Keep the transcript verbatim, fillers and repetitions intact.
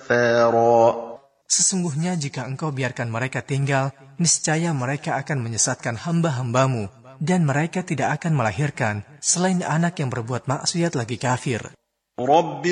كفارا. Sesungguhnya jika engkau biarkan mereka tinggal, niscaya mereka akan menyesatkan hamba-hambamu, dan mereka tidak akan melahirkan selain anak yang berbuat maksiat lagi kafir. رب